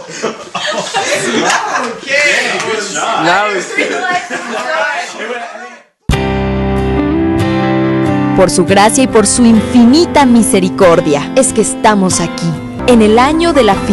Okay, good job. Por su gracia y por su infinita misericordia es que estamos aquí, en el año de la